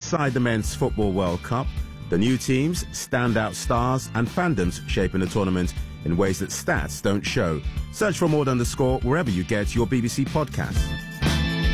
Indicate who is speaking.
Speaker 1: inside the Men's Football World Cup, the new teams, standout stars and fandoms shaping the tournament in ways that stats don't show. Search for More Than the Score wherever you get your BBC podcasts.